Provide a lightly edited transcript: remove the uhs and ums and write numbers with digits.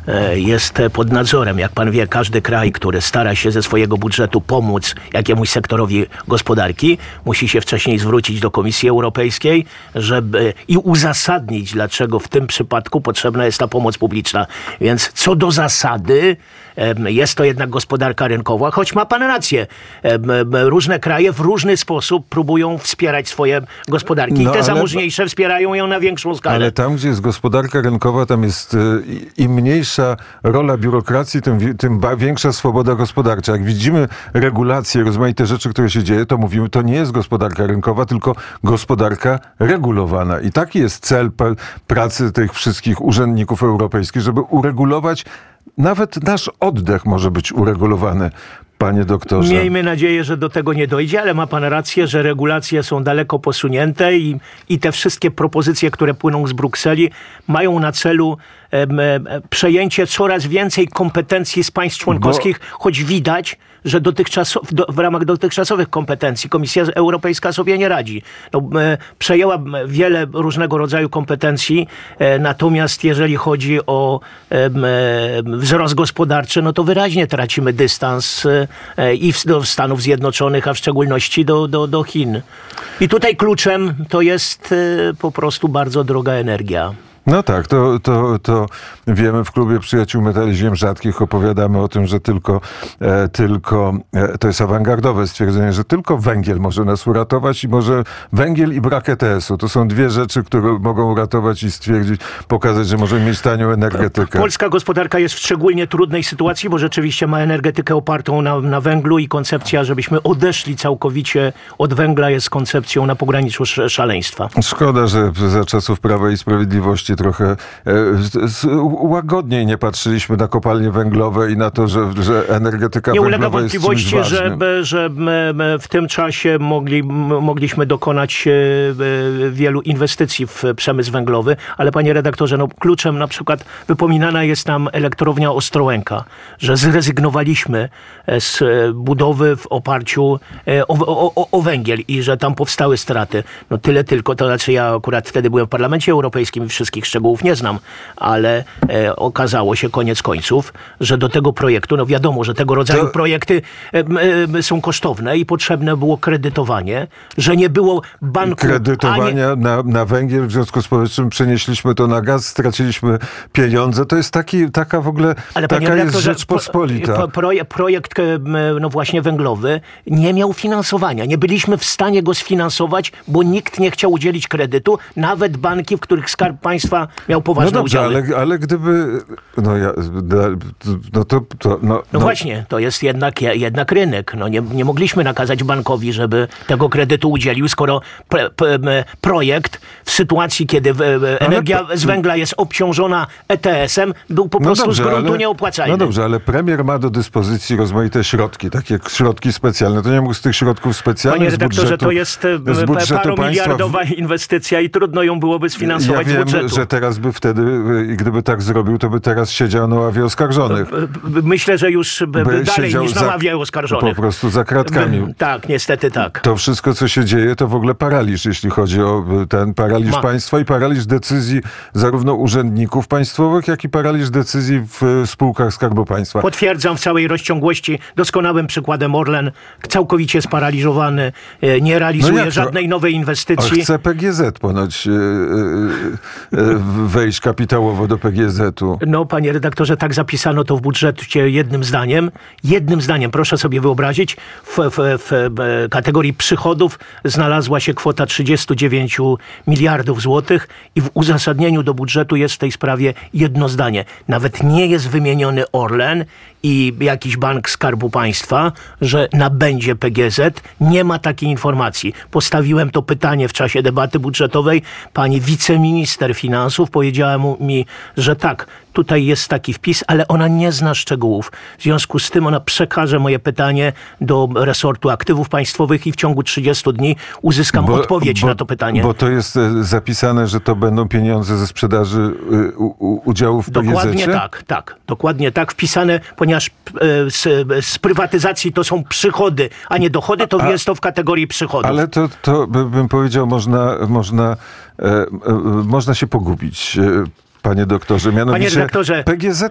jest pod nadzorem. Jak pan wie, każdy kraj, który stara się ze swojego budżetu pomóc jakiemuś sektorowi gospodarki, musi się wcześniej zwrócić do Komisji Europejskiej, i uzasadnić, dlaczego w tym przypadku potrzebna jest ta pomoc publiczna. Więc co do zasady, jest to jednak gospodarka rynkowa, choć ma pan rację. Różne kraje w różny sposób próbują wspierać swoje gospodarki. I te zamożniejsze wspierają ją na większą skalę. Ale tam, gdzie jest gospodarka rynkowa, tam jest im mniejsza rola biurokracji, tym większa swoboda gospodarcza. Jak widzimy regulacje, rozmaite rzeczy, które się dzieje, to mówimy, to nie jest gospodarka rynkowa, tylko gospodarka regulowana. I taki jest cel pracy tych wszystkich urzędników europejskich, żeby uregulować. Nawet nasz oddech może być uregulowany, panie doktorze. Miejmy nadzieję, że do tego nie dojdzie, ale ma pan rację, że regulacje są daleko posunięte i te wszystkie propozycje, które płyną z Brukseli, mają na celu przejęcie coraz więcej kompetencji z państw członkowskich, choć widać, że w ramach dotychczasowych kompetencji Komisja Europejska sobie nie radzi. Przejęła wiele różnego rodzaju kompetencji, natomiast jeżeli chodzi o wzrost gospodarczy, no to wyraźnie tracimy dystans i do Stanów Zjednoczonych, a w szczególności do Chin. I tutaj kluczem to jest po prostu bardzo droga energia. No tak, to wiemy, w Klubie Przyjaciół Metali Ziem Rzadkich opowiadamy o tym, że tylko to jest awangardowe stwierdzenie, że tylko węgiel może nas uratować i może węgiel i brak ETS-u. To są dwie rzeczy, które mogą uratować i pokazać, że możemy mieć tanią energetykę. Polska gospodarka jest w szczególnie trudnej sytuacji, bo rzeczywiście ma energetykę opartą na węglu i koncepcja, żebyśmy odeszli całkowicie od węgla, jest koncepcją na pograniczu szaleństwa. Szkoda, że za czasów Prawa i Sprawiedliwości trochę łagodniej nie patrzyliśmy na kopalnie węglowe i na to, że energetyka nie węglowa ulega jest czymś wątpliwości, ważnym. że w tym czasie mogliśmy dokonać wielu inwestycji w przemysł węglowy, ale panie redaktorze, kluczem na przykład wypominana jest nam elektrownia Ostrołęka, że zrezygnowaliśmy z budowy w oparciu o węgiel i że tam powstały straty. No tyle tylko, to znaczy ja akurat wtedy byłem w Parlamencie Europejskim i wszystkich szczegółów nie znam, ale okazało się koniec końców, że do tego projektu, no wiadomo, że tego rodzaju projekty są kosztowne i potrzebne było kredytowanie, że nie było banku... Kredytowania na węgiel, w związku z powyższym przenieśliśmy to na gaz, straciliśmy pieniądze. To jest taka w ogóle, ale taka jest Rzeczpospolita. Projekt, no właśnie węglowy, nie miał finansowania. Nie byliśmy w stanie go sfinansować, bo nikt nie chciał udzielić kredytu, nawet banki, w których Skarb Państwa miał poważne udziały. Ale gdyby... Właśnie, to jest jednak rynek. No nie mogliśmy nakazać bankowi, żeby tego kredytu udzielił, skoro projekt w sytuacji, kiedy energia z węgla jest obciążona ETS-em, był po prostu z gruntu nieopłacalny. No dobrze, ale premier ma do dyspozycji rozmaite środki, takie środki specjalne. To nie mógł z tych środków specjalnych Panie redaktorze, to jest paromiliardowa inwestycja i trudno ją byłoby sfinansować z budżetu. Że teraz by wtedy, gdyby tak zrobił, to by teraz siedział na ławie oskarżonych. Myślę, że już dalej niż na ławie oskarżonych. Po prostu za kratkami. Tak, niestety tak. To wszystko, co się dzieje, to w ogóle paraliż, jeśli chodzi o ten paraliż państwa i paraliż decyzji zarówno urzędników państwowych, jak i paraliż decyzji w spółkach Skarbu Państwa. Potwierdzam w całej rozciągłości. Doskonałym przykładem Orlen całkowicie sparaliżowany, nie realizuje żadnej nowej inwestycji. Chce PGZ ponoć wejść kapitałowo do PGZ-u. No, panie redaktorze, tak zapisano to w budżecie jednym zdaniem. Jednym zdaniem, proszę sobie wyobrazić, w kategorii przychodów znalazła się kwota 39 miliardów złotych i w uzasadnieniu do budżetu jest w tej sprawie jedno zdanie. Nawet nie jest wymieniony Orlen i jakiś bank Skarbu Państwa, że nabędzie PGZ. Nie ma takiej informacji. Postawiłem to pytanie w czasie debaty budżetowej. Pani wiceminister finansów powiedziała mi, że tak, tutaj jest taki wpis, ale ona nie zna szczegółów. W związku z tym ona przekaże moje pytanie do resortu aktywów państwowych i w ciągu 30 dni uzyskam odpowiedź na to pytanie. Bo to jest zapisane, że to będą pieniądze ze sprzedaży udziałów w PGZ-cie? Dokładnie tak. Dokładnie tak. Wpisane, ponieważ z prywatyzacji to są przychody, a nie dochody, to jest to w kategorii przychodów. Ale to bym powiedział, można się pogubić. Panie doktorze, mianowicie PGZ